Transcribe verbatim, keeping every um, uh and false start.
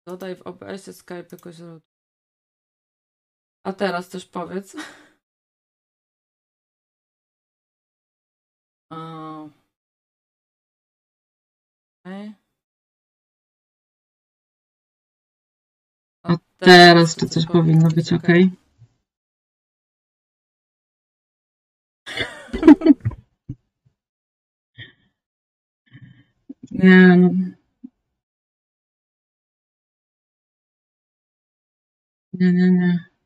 Dodaj w O B S-ie Skype jako źródło. A teraz też powiedz. O. Okay. A teraz to coś powinno być ok. Nie, no. Nie, nie, nie.